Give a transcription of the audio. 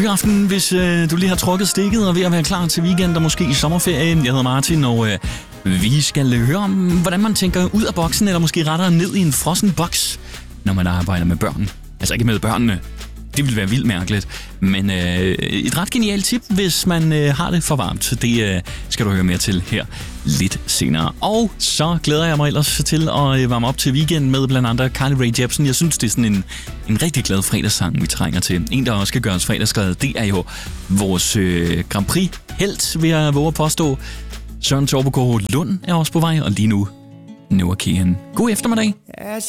God aften, hvis du lige har trukket stikket og er ved at være klar til weekend og måske sommerferien. Jeg hedder Martin, og vi skal høre om, hvordan man tænker ud af boksen, eller måske rettere ned i en frossen boks, når man arbejder med børn. Altså ikke med børnene. Det ville være vildt mærkeligt. Men et ret genialt tip, hvis man har det for varmt. Det skal du høre mere til her lidt senere. Og så glæder jeg mig ellers til at varme op til weekend med blandt andet Carly Rae Jepsen. Jeg synes, det er sådan en rigtig glad fredagssang, vi trænger til. En, der også skal gøre os fredagsglade, det er jo vores Grand Prix-helt, vil jeg våge at påstå. Søren Torbegaard Lund er også på vej, og lige nu Noah Kahan. God eftermiddag. As